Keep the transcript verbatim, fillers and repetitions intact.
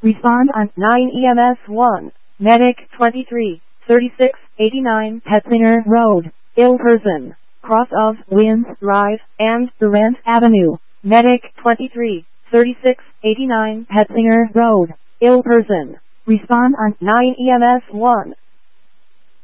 Respond on nine E M S one. Medic twenty-three thirty-six eighty-nine Petzinger Road, ill person, cross of Winds Drive and Durant Avenue. Medic twenty-three thirty-six eighty-nine Petzinger Road, ill person. Respond on nine E M S one.